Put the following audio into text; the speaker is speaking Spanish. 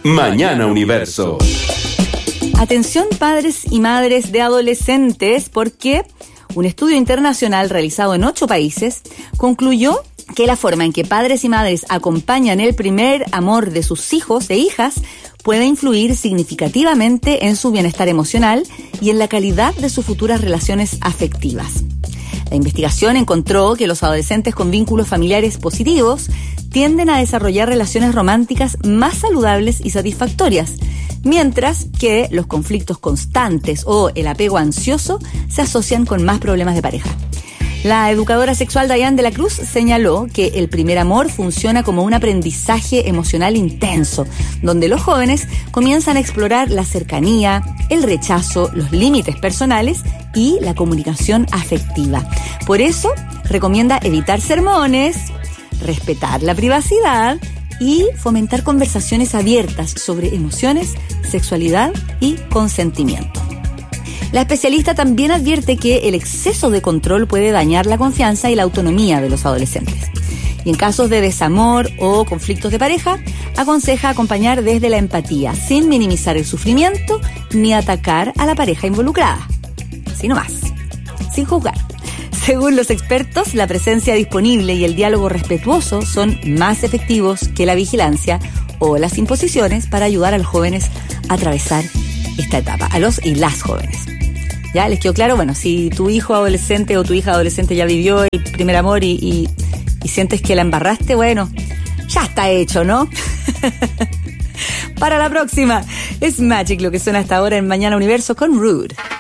Mañana Universo. Atención padres y madres de adolescentes, porque un estudio internacional realizado en 8 países concluyó que la forma en que padres y madres acompañan el primer amor de sus hijos e hijas puede influir significativamente en su bienestar emocional y en la calidad de sus futuras relaciones afectivas. La investigación encontró que los adolescentes con vínculos familiares positivos tienden a desarrollar relaciones románticas más saludables y satisfactorias, mientras que los conflictos constantes o el apego ansioso se asocian con más problemas de pareja. La educadora sexual Diane de la Cruz señaló que el primer amor funciona como un aprendizaje emocional intenso, donde los jóvenes comienzan a explorar la cercanía, el rechazo, los límites personales y la comunicación afectiva. Por eso, recomienda evitar sermones, respetar la privacidad y fomentar conversaciones abiertas sobre emociones, sexualidad y consentimiento. La especialista también advierte que el exceso de control puede dañar la confianza y la autonomía de los adolescentes. Y en casos de desamor o conflictos de pareja, aconseja acompañar desde la empatía, sin minimizar el sufrimiento ni atacar a la pareja involucrada. Así nomás, sin juzgar. Según los expertos, la presencia disponible y el diálogo respetuoso son más efectivos que la vigilancia o las imposiciones para ayudar a los jóvenes a atravesar esta etapa, a los y las jóvenes. ¿Ya? ¿Les quedó claro? Bueno, si tu hijo adolescente o tu hija adolescente ya vivió el primer amor y sientes que la embarraste, bueno, ya está hecho, ¿no? Para la próxima, es Magic lo que suena hasta ahora en Mañana Universo con Rude.